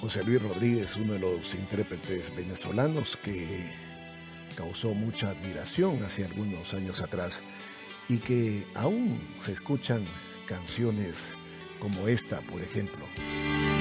José Luis Rodríguez, uno de los intérpretes venezolanos que causó mucha admiración hace algunos años atrás y que aún se escuchan canciones como esta, por ejemplo.